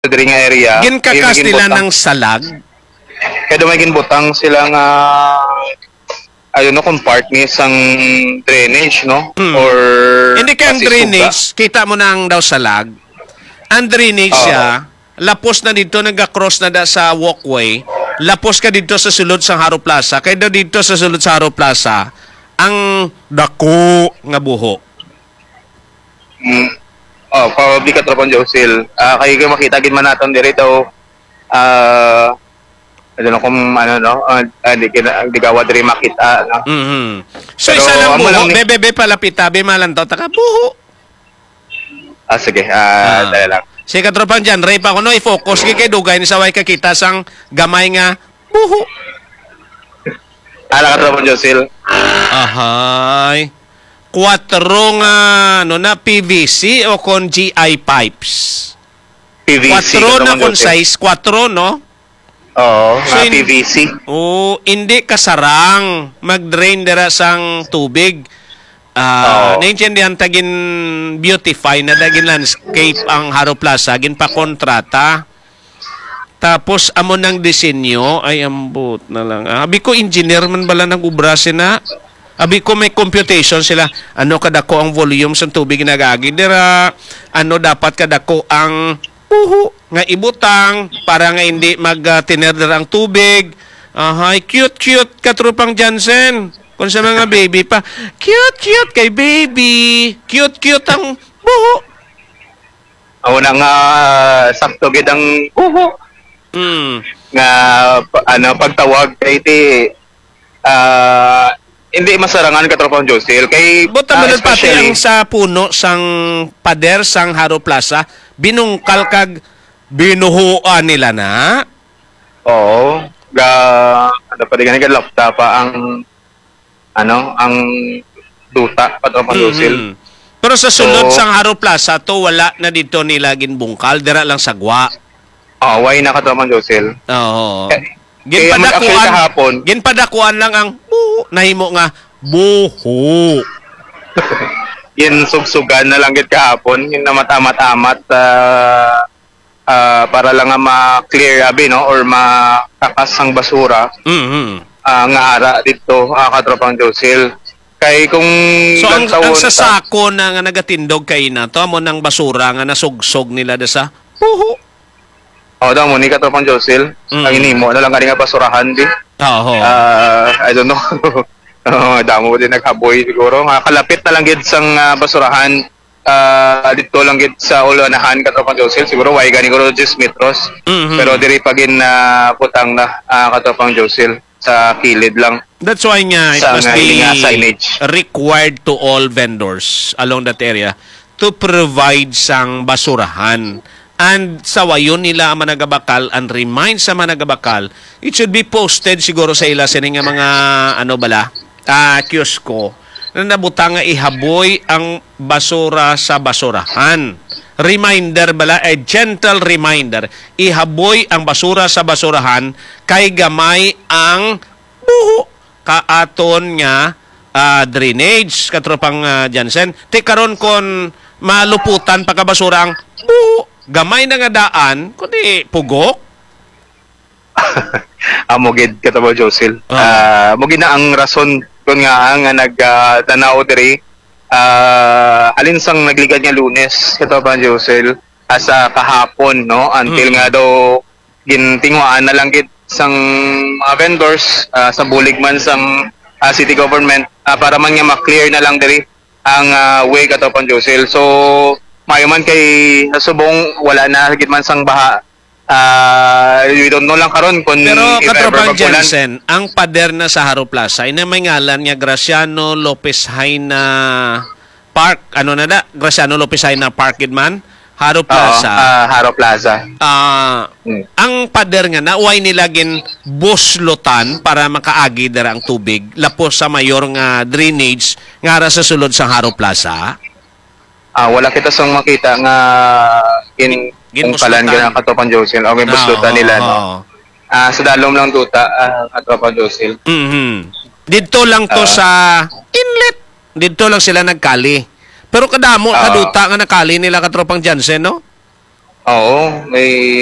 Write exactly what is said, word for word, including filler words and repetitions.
diri nga area. Ginkakas nila ng salag. Kaya dumay ginbutang sila nga I don't know kung part ni isang drainage, no? Hmm. Or hindi kaya ang drainage, kita mo na ang daw salag. Ang drainage uh, siya, lapos na dito, nag-cross na da sa walkway, lapos ka dito sa sulod sa Haro Plaza, kaya daw dito sa sulod sa Haro Plaza, ang dako nga buho. Mm. Oh, probably ka tropang Josil. Uh, kayo kayo makita, gin man natin dito, ah, uh, I don't know kung ano, no? Uh, uh, di, di gawa diri makita, no? Mm-hmm. So, pero, isa lang buho, lang ni- bebebe palapita, bimalan to, taka buho. Ah, sige, ah, uh, dahil lang. Sige, katropang dyan, Ray pa ko, no, i-focus kay dugay ni saway kakita sang gamay nga buho. Ala ka tropang Josil. Ahay. Quattro nga, ano na, P V C o con G I pipes? P V C. Quattro na con size, quattro, no? Oo, so, uh, P V C. Oh, hindi kasarang mag-drain dira sang tubig. Ah, uh, oh. Naintindihan tagin beautify na dagin landscape ang Haro Plaza, gin pa kontrata. Tapos amo nang disenyo ay ambot na lang. Ah, abi ko engineer man bala nang ubrase na. Abi ko may computation sila. Ano kadako ang volume sa tubig nagagi dira? Ano dapat kadako ang puho nga ibutang para nga hindi mag-tinerder ang tubig. Ahay, cute-cute katrupang Jansen. Kung sa mga baby pa, cute-cute kay baby. Cute-cute ang buho. Ako na nga, uh, sakto gid ang buho. Mm. Nga, pa, ano, pagtawag kay ti, ah, uh, hindi masarangan katropang Josil. Kay, buta uh, pati ang sa puno sang pader sang Haro Plaza, binungkal kag binuhuan nila na. Oo. Ga, ano pa din ka laptop pa ang, ano, ang duta katropang mm-hmm. Josil. Pero sa sulod so, sang Haro Plaza, to wala na dito nila ginbungkal, dira lang sagwa. Oo, oh, why na katropang Josil? Oo. Eh, ginpadakuan, kahapon, ginpadakuan lang ang buho, nahimo nga buho. Yin sugsugan na lang gid kahapon, yin na matamat-amat uh, uh, para lang nga ma-clear abi, no, or makakas ang basura. Mhm. Uh, nga ara dito uh, katropang Josil. Kay kung so ang, ang sasako na nga nagatindog kay na to amo nang basura nga nasugsog nila da sa buho. Oh, daw mo ni katropang Josil. Mm. Ang inimo na lang kani nga basurahan di. Oo. Uh, I don't know. Oh, damo din naghaboy siguro. Nga kalapit na lang gid sang uh, basurahan. Uh, dito lang gid sa ulanahan katropang Josil. Siguro way gani ko just metros. Mm-hmm. Pero diri pagin na uh, putang na uh, katropang Josil sa kilid lang. That's why nga it sa must be required to all vendors along that area to provide sang basurahan. And sa wayon nila ang managabakal and remind sa managabakal, it should be posted siguro sa ila sining nga mga ano bala, ah, kiosko na nabutang nga ihaboy ang basura sa basurahan. Reminder bala, a gentle reminder, ihaboy ang basura sa basurahan kay gamay ang buho kaaton nga uh, drainage katropang uh, Jansen. Te karon kon maluputan pagkabasura ang buho, gamay na nga daan kundi pugok. Amogid katabo Josil. Ah, uh, mo gina ang rason kun nga nga nag uh, tanaw diri uh, alin sang nagligad nga Lunes katabo Josil asa kahapon, no, until hmm. nga daw gintingwaan na lang gid sang mga vendors uh, sa bulig man sang uh, city government uh, para man nga ma-clear na lang diri ang uh, way katopang Josil. So mayo man kay nasubong wala na gid man sang baha. Uh, we don't know lang karon kung pero katropang Jansen, ang pader na sa Haro Plaza ina may ngalan nga Graciano Lopez Haina Park. Ano na da? Graciano Lopez Haina Park gid man. Haro Plaza. Uh, uh, Haro Plaza. Uh, hmm. Ang pader nga na uway nila gin buslotan para makaagi dara ang tubig lapos sa mayor nga drainage nga ra sa sulod sa Haro Plaza. Ah, uh, wala kita sang makita nga in kung kalan gina katopang Josil. Okay, buslotan oh, nila oh, no. Ah, uh, sa dalom lang tuta uh, katopang Josil. Mhm. Dito lang to uh, sa inlet. Dito lang sila nagkali. Pero kadamo, uh, kaduta nga nakali nila katropang Jansen, no? Oo, may